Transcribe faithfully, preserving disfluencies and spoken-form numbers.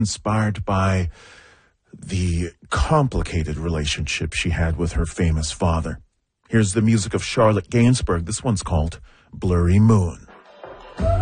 inspired by the complicated relationship she had with her famous father. Here's the music of Charlotte Gainsbourg. This one's called Blurry Moon.